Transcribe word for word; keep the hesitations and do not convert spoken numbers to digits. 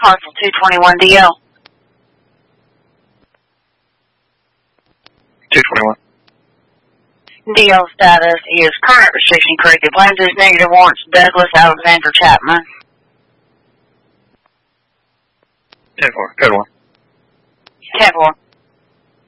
Parcel two twenty-one D L. two twenty-one. D L status is current restriction corrected. Plans is negative warrants Douglas Alexander Chapman. ten four. Code one. ten four.